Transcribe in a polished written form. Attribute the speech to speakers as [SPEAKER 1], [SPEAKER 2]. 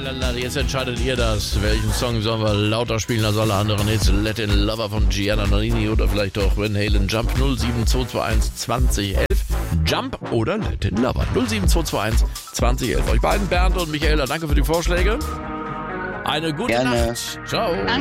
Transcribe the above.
[SPEAKER 1] Jetzt entscheidet ihr das. Welchen Song sollen wir lauter spielen als alle anderen Hits? Let in Lover von Gianna Nannini oder vielleicht auch Van Halen Jump 07221 2011. Jump oder Let in Lover 07221 2011. Euch beiden, Bernd und Michaela, danke für die Vorschläge. Eine gute
[SPEAKER 2] Gerne.
[SPEAKER 1] Nacht. Ciao.